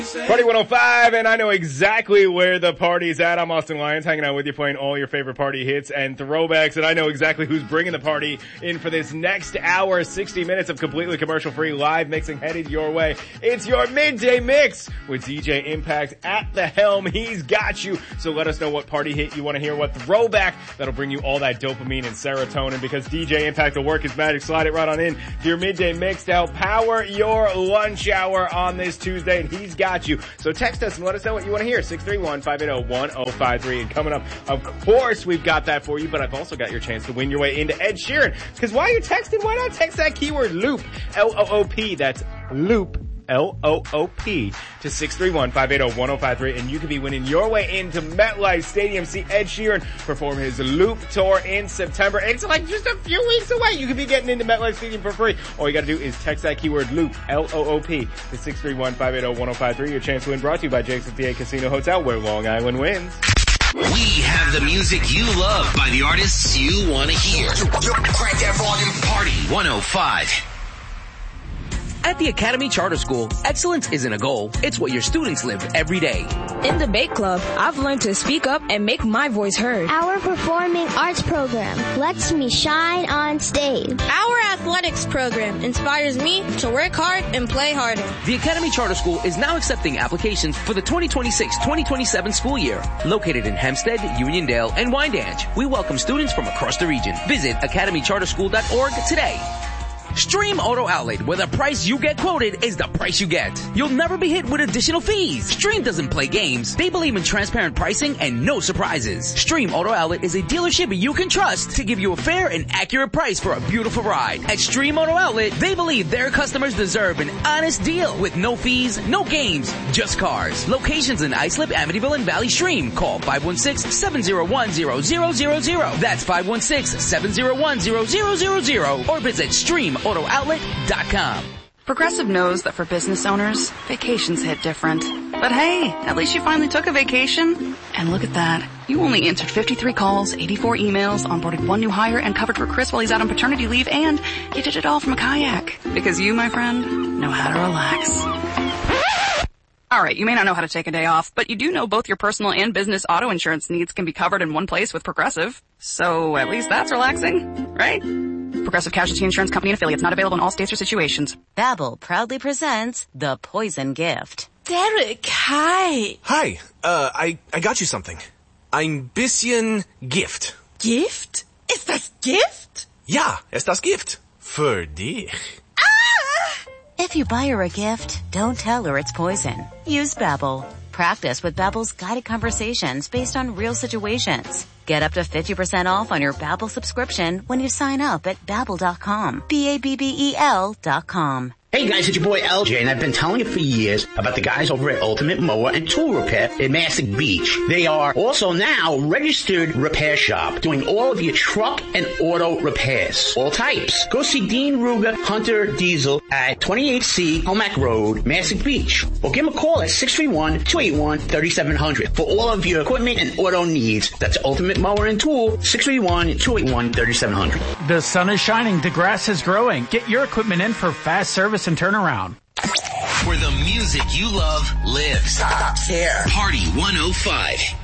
Party 105, and I know exactly where the party's at. I'm Austin Lyons, hanging out with you, playing all your favorite party hits and throwbacks, and I know exactly who's bringing the party in for this next hour, 60 minutes of completely commercial-free live mixing headed your way. It's your Midday Mix with DJ Impact at the helm. He's got you, so let us know what party hit you want to hear, what throwback that'll bring you all that dopamine and serotonin, because DJ Impact will work his magic. Slide it right on in to your Midday Mix to help power your lunch hour on this Tuesday, and he's got you. So text us and let us know what you want to hear. 631-580-1053. And coming up, of course, we've got that for you, but I've also got your chance to win your way into Ed Sheeran. Because while you're texting, why not text that keyword Loop, L-O-O-P. That's Loop, L-O-O-P, to 631-580-1053, and you could be winning your way into MetLife Stadium. See Ed Sheeran perform his Loop Tour in September. It's like just a few weeks away. You could be getting into MetLife Stadium for free. All you gotta do is text that keyword Loop, L-O-O-P, to 631-580-1053. Your chance to win brought to you by Jake's 58 Casino Hotel, where Long Island wins. We have the music you love by the artists you want to hear. Crank that volume. Party 105. At the Academy Charter School, excellence isn't a goal, it's what your students live every day. In the Bake Club, I've learned to speak up and make my voice heard. Our performing arts program lets me shine on stage. Our athletics program inspires me to work hard and play harder. The Academy Charter School is now accepting applications for the 2026-2027 school year. Located in Hempstead, Uniondale, and Wyandanch, we welcome students from across the region. Visit academycharterschool.org today. Stream Auto Outlet, where the price you get quoted is the price you get. You'll never be hit with additional fees. Stream doesn't play games. They believe in transparent pricing and no surprises. Stream Auto Outlet is a dealership you can trust to give you a fair and accurate price for a beautiful ride. At Stream Auto Outlet, they believe their customers deserve an honest deal with no fees, no games, just cars. Locations in Islip, Amityville, and Valley Stream. Call 516-701-0000. That's 516-701-0000. Or visit StreamAutoOutlet.com. Progressive knows that for business owners, vacations hit different. But hey, at least you finally took a vacation. And look at that. You only answered 53 calls, 84 emails, onboarded one new hire, and covered for Chris while he's out on paternity leave, and you did it all from a kayak. Because you, my friend, know how to relax. Alright, you may not know how to take a day off, but you do know both your personal and business auto insurance needs can be covered in one place with Progressive. So at least that's relaxing, right? Progressive Casualty Insurance Company and affiliates, not available in all states or situations. Babbel proudly presents The Poison Gift. Derek, hi. Hi, I got you something. Ein bisschen Gift. Gift? Ist das Gift? Ja, ist das Gift. Für dich. If you buy her a gift, don't tell her it's poison. Use Babbel. Practice with Babbel's guided conversations based on real situations. Get up to 50% off on your Babbel subscription when you sign up at Babbel.com. Babbel.com. Hey guys, it's your boy LJ, and I've been telling you for years about the guys over at Ultimate Mower and Tool Repair in Massac Beach. They are also now registered repair shop, doing all of your truck and auto repairs, all types. Go see Dean Ruger Hunter Diesel at 28C Helmack Road, Massac Beach, or give him a call at 631-281-3700 for all of your equipment and auto needs. That's Ultimate Mower and Tool, 631-281-3700. The sun is shining, the grass is growing. Get your equipment in for fast service and turnaround. Where the music you love lives. Stop here. Party 105.